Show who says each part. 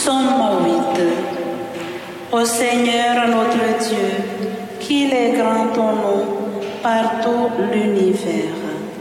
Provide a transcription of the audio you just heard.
Speaker 1: Psaume 8. Ô Seigneur notre Dieu, qu'il est grand ton nom par tout l'univers.